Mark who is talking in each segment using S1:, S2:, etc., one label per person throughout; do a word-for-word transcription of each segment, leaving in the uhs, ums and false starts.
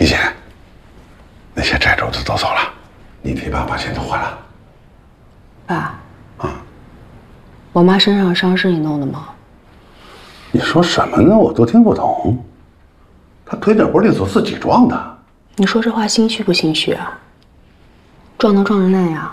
S1: 姐，那些债主都都走了，你替爸把钱都还了。
S2: 爸，
S1: 啊，
S2: 我妈身上的伤是你弄的吗？
S1: 你说什么呢？我都听不懂。她腿脚不利索，自己撞的。
S2: 你说这话心虚不心虚啊？撞能撞成那样？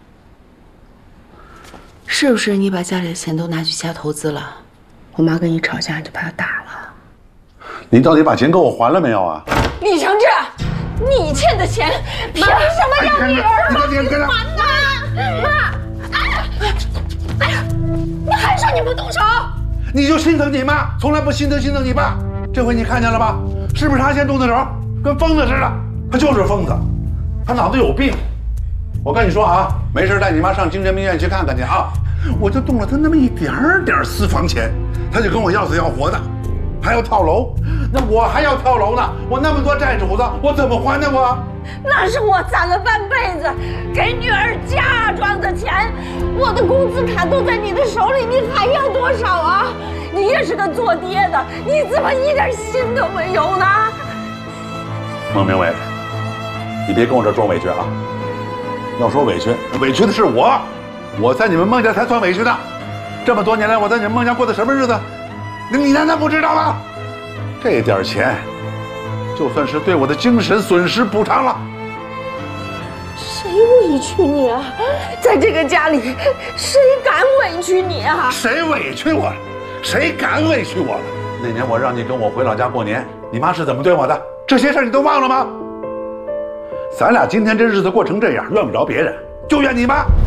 S2: 是不是你把家里的钱都拿去瞎投资了？我妈跟你吵架，你就把她打了。
S1: 你到底把钱给我还了没有啊？
S3: 李承志，你欠的钱凭什么让女儿帮你还呢？妈，哎呀，哎呀，你还说你不动手？
S1: 你就心疼你妈，从来不心疼心疼你爸。这回你看见了吧？是不是他先动的手？跟疯子似的，他就是疯子，他脑子有病。我跟你说啊，没事带你妈上精神病院去看看去啊！我就动了他那么一点点私房钱，他就跟我要死要活的，还要跳楼。那我还要跳楼呢，我那么多债主子，我怎么还呢？我
S3: 那是我攒了半辈子给女儿嫁妆的钱，我的工资卡都在你的手里，你还要多少啊？你也是个做爹的，你怎么一点心都没有呢？
S1: 孟明伟，你别跟我这装委屈啊！要说委屈，委屈的是我，我在你们孟家才算委屈的。这么多年来，我在你们孟家过的什么日子，你难道不知道吗？这点钱，就算是对我的精神损失补偿了。
S3: 谁委屈你啊？在这个家里，谁敢委屈你啊？
S1: 谁委屈我了？谁敢委屈我了？那年我让你跟我回老家过年，你妈是怎么对我的？这些事你都忘了吗？咱俩今天这日子过成这样，怨不着别人，就怨你妈。